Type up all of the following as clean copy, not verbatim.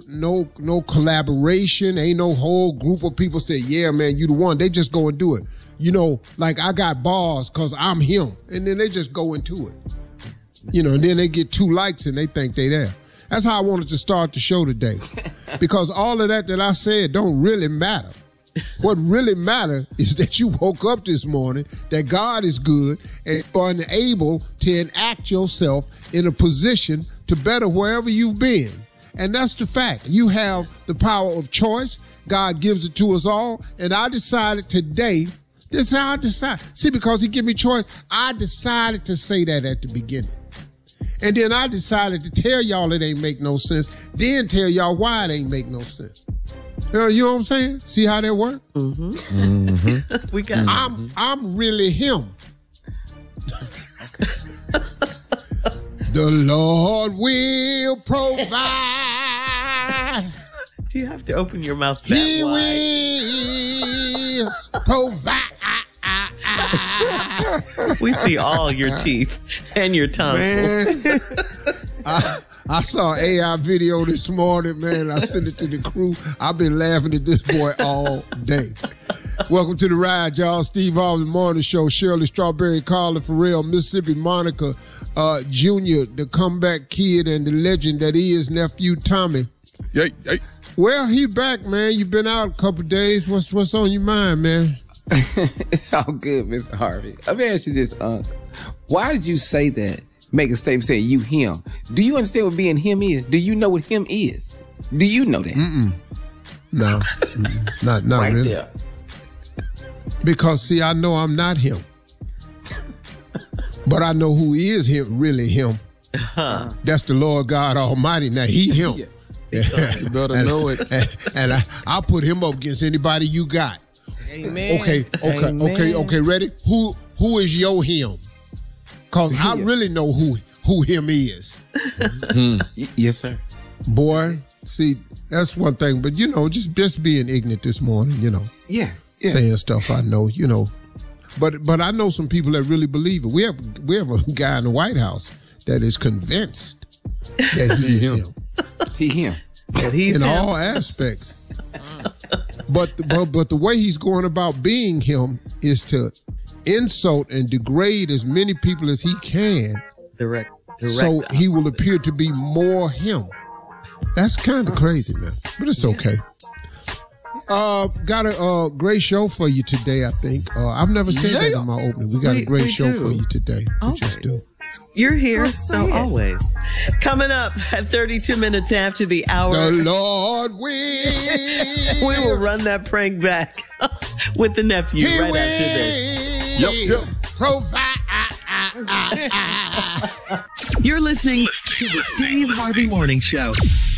no collaboration. Ain't no whole group of people say, yeah, man, you the one. They just go and do it. You know, like I got bars because I'm him. And then they just go into it. You know, and then they get 2 likes and they think they there. That's how I wanted to start the show today. Because all of that I said don't really matter. What really matters is that you woke up this morning, that God is good, and are able to enact yourself in a position to better wherever you've been. And that's the fact. You have the power of choice. God gives it to us all. And I decided today, this is how I decided. See, because he gave me choice, I decided to say that at the beginning. And then I decided to tell y'all it ain't make no sense, then tell y'all why it ain't make no sense. You know what I'm saying? See how that works? Mm-hmm. Mm-hmm. We got I'm really him. The Lord will provide. Do you have to open your mouth that He wide? will provide. We see all your teeth and your tonsils. Man, I saw an AI video this morning, man. I sent it to the crew. I've been laughing at this boy all day. Welcome to the ride, y'all. Steve Harvey Morning Show. Shirley Strawberry, Carla Farrell, Mississippi Monica Jr., the comeback kid and the legend that he is, nephew Tommy. Yay. Well, he back, man. You been out a couple days. What's on your mind, man? It's all good, Mr. Harvey. Let me ask you this, why did you say that? Make a statement saying you him. Do you understand what being him is? Do you know what him is? Do you know that? No, not right really. There. Because see, I know I'm not him, but I know who is him. Really him. That's the Lord God Almighty. Now he him. Yeah. You better know it. And I'll put him up against anybody you got. Amen. Okay. Ready? Who is your him? Cause I really know who him is. Yes, sir. Boy, see, that's one thing. But just being ignorant this morning. Yeah. Saying stuff I know. But I know some people that really believe it. We have a guy in the White House that is convinced that he is him. He him. That he's in him. all aspects. But the way he's going about being him is to insult and degrade as many people as he can, Direct so he will appear to be more him. That's kind of crazy, man. But it's okay. Got a great show for you today, I think. I've never said that in my opening. We got a great show for you today. We just do. You're here, so always. Coming up at 32 minutes after the hour. The Lord will. We will run that prank back with the nephew right after this. Yep. Provide. You're listening to the Steve Harvey Morning Show.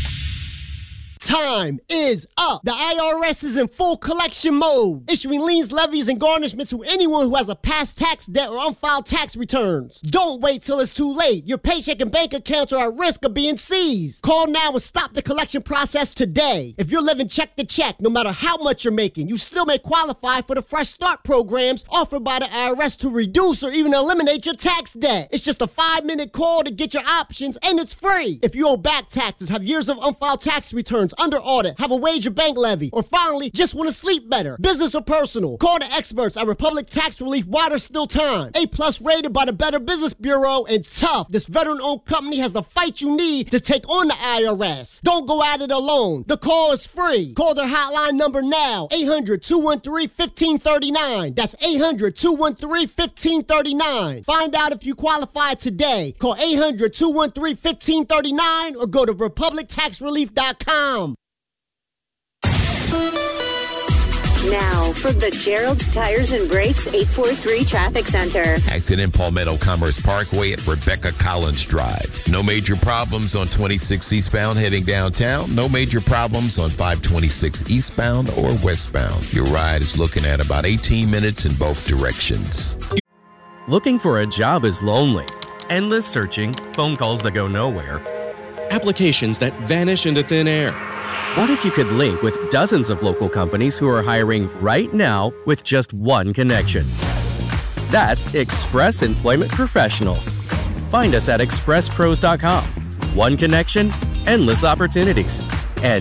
Time is up. The IRS is in full collection mode, issuing liens, levies, and garnishments to anyone who has a past tax debt or unfiled tax returns. Don't wait till it's too late. Your paycheck and bank accounts are at risk of being seized. Call now and stop the collection process today. If you're living check to check, no matter how much you're making, you still may qualify for the Fresh Start programs offered by the IRS to reduce or even eliminate your tax debt. It's just a 5-minute call to get your options, and it's free. If you owe back taxes, have years of unfiled tax returns, under audit, have a wage or bank levy, or finally just want to sleep better, business or personal, call the experts at Republic Tax Relief while there's still time. A+ rated by the Better Business Bureau, and tough. This veteran-owned company has the fight you need to take on the IRS. Don't go at it alone. The call is free. Call their hotline number now, 800-213-1539. That's 800-213-1539. Find out if you qualify today. Call 800-213-1539 or go to republictaxrelief.com. Now, from the Gerald's Tires and Brakes 843 Traffic Center. Exit in Palmetto Commerce Parkway at Rebecca Collins Drive. No major problems on 26 eastbound heading downtown. No major problems on 526 eastbound or westbound. Your ride is looking at about 18 minutes in both directions. Looking for a job is lonely. Endless searching, phone calls that go nowhere, applications that vanish into thin air. What if you could link with dozens of local companies who are hiring right now with just one connection? That's Express Employment Professionals. Find us at expresspros.com. One connection, endless opportunities.